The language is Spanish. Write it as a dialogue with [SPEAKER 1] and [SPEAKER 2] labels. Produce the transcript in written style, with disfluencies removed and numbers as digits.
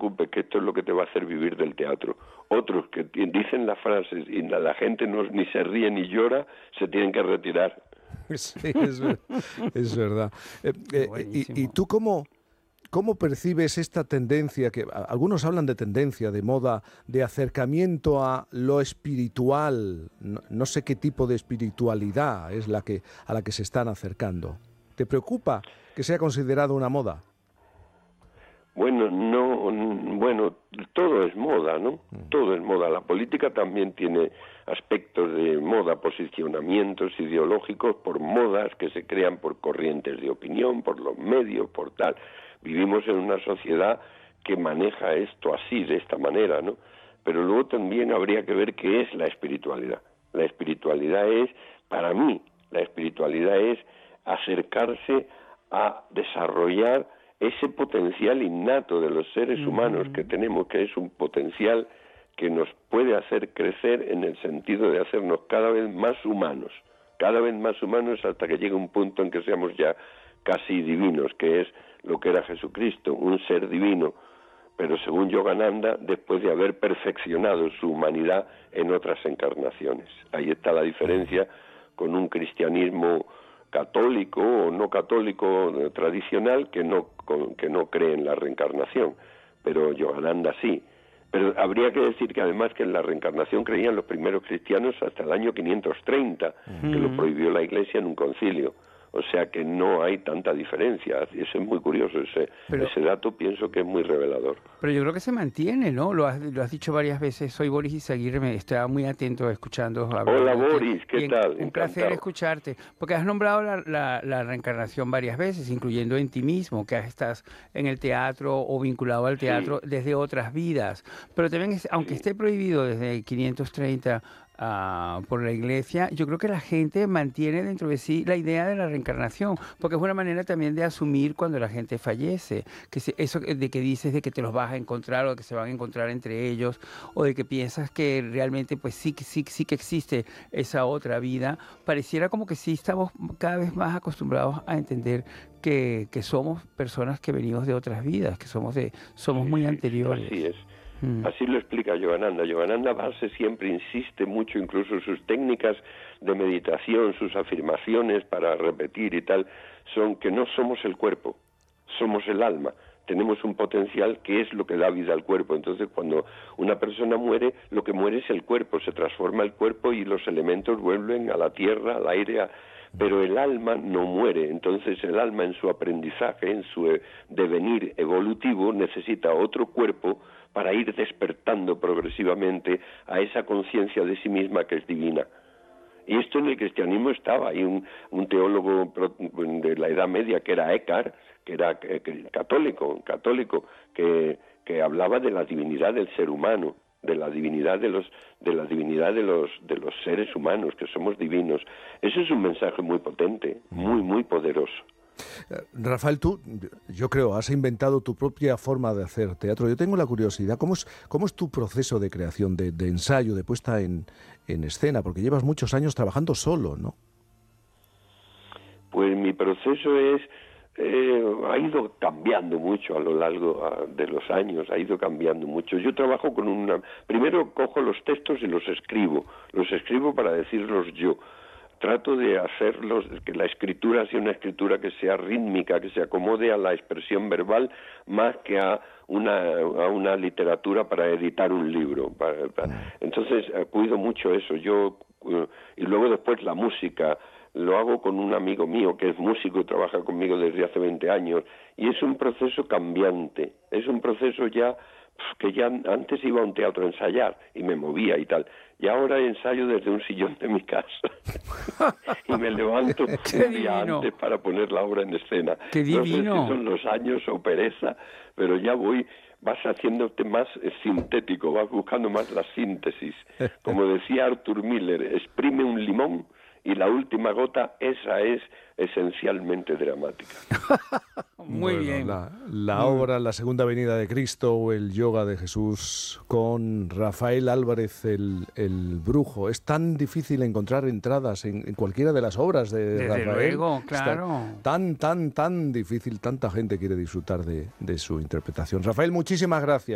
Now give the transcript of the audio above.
[SPEAKER 1] preocupes, que esto es lo que te va a hacer vivir del teatro. Otros que dicen las frases y la gente ni se ríe ni llora, se tienen que retirar.
[SPEAKER 2] Sí, es verdad. ¿Y tú cómo percibes esta tendencia, que algunos hablan de tendencia, de moda, de acercamiento a lo espiritual? No sé qué tipo de espiritualidad es a la que se están acercando. ¿Te preocupa que sea considerado una moda?
[SPEAKER 1] Bueno, todo es moda, ¿no? Todo es moda. La política también tiene aspectos de moda, posicionamientos ideológicos por modas que se crean por corrientes de opinión, por los medios, por tal. Vivimos en una sociedad que maneja esto así, de esta manera, ¿no? Pero luego también habría que ver qué es la espiritualidad. La espiritualidad es, para mí, la espiritualidad es acercarse a desarrollar ese potencial innato de los seres humanos que tenemos, que es un potencial que nos puede hacer crecer en el sentido de hacernos cada vez más humanos hasta que llegue un punto en que seamos ya casi divinos, que es lo que era Jesucristo, un ser divino, pero según Yogananda, después de haber perfeccionado su humanidad en otras encarnaciones. Ahí está la diferencia con un cristianismo católico o no católico tradicional que no cree en la reencarnación, pero Yogananda sí. Pero habría que decir que además que en la reencarnación creían los primeros cristianos hasta el año 530, que lo prohibió la Iglesia en un concilio. O sea que no hay tanta diferencia. Eso es muy curioso, ese dato pienso que es muy revelador.
[SPEAKER 3] Pero yo creo que se mantiene, ¿no? Lo has dicho varias veces. Soy Boris Izaguirre, me estaba muy atento escuchando.
[SPEAKER 1] Hola Boris, ¿qué tal?
[SPEAKER 3] Un placer escucharte, porque has nombrado la reencarnación varias veces, incluyendo en ti mismo, que estás en el teatro o vinculado al teatro desde otras vidas. Pero también, aunque esté prohibido desde 530... por la Iglesia, yo creo que la gente mantiene dentro de sí la idea de la reencarnación, porque es una manera también de asumir cuando la gente fallece, que eso de que dices de que te los vas a encontrar o que se van a encontrar entre ellos, o de que piensas que realmente pues sí que existe esa otra vida, pareciera como que sí estamos cada vez más acostumbrados a entender que somos personas que venimos de otras vidas, que somos muy anteriores.
[SPEAKER 1] Así es. Así lo explica Yogananda. Yogananda Base siempre insiste mucho, incluso sus técnicas de meditación, sus afirmaciones para repetir y tal, son que no somos el cuerpo, somos el alma. Tenemos un potencial que es lo que da vida al cuerpo. Entonces, cuando una persona muere, lo que muere es el cuerpo, se transforma el cuerpo y los elementos vuelven a la tierra, al aire, pero el alma no muere. Entonces el alma en su aprendizaje, en su devenir evolutivo, necesita otro cuerpo para ir despertando progresivamente a esa conciencia de sí misma que es divina. Y esto en el cristianismo estaba. Hay un teólogo de la Edad Media que era Eckhart, que era católico, que hablaba de la divinidad del ser humano, de la divinidad de los seres humanos, que somos divinos. Eso es un mensaje muy potente, muy poderoso.
[SPEAKER 2] Rafael, tú, yo creo, has inventado tu propia forma de hacer teatro. Yo tengo la curiosidad, ¿cómo es tu proceso de creación, de ensayo, de puesta en escena? Porque llevas muchos años trabajando solo, ¿no?
[SPEAKER 1] Pues mi proceso ha ido cambiando mucho a lo largo de los años, ha ido cambiando mucho. Yo trabajo primero cojo los textos y los escribo para decirlos yo. Trato de hacerlos, que la escritura sea una escritura que sea rítmica, que se acomode a la expresión verbal más que a una literatura para editar un libro. Entonces cuido mucho eso. Y luego después la música. Lo hago con un amigo mío que es músico y trabaja conmigo desde hace 20 años. Y es un proceso cambiante. Es un proceso que ya antes iba a un teatro a ensayar y me movía y tal. Y ahora ensayo desde un sillón de mi casa. Y me levanto un día antes para poner la obra en escena.
[SPEAKER 3] ¡Qué divino!
[SPEAKER 1] No sé si son los años o pereza, pero ya vas haciéndote más sintético, vas buscando más la síntesis. Como decía Arthur Miller, exprime un limón y la última gota, esa es esencialmente dramática.
[SPEAKER 3] Muy bien.
[SPEAKER 2] La obra La Segunda Venida de Cristo o El Yoga de Jesús con Rafael Álvarez el Brujo. Es tan difícil encontrar entradas en cualquiera de las obras de
[SPEAKER 3] Desde
[SPEAKER 2] Rafael.
[SPEAKER 3] Luego, claro.
[SPEAKER 2] Tan difícil, tanta gente quiere disfrutar de su interpretación. Rafael, muchísimas gracias.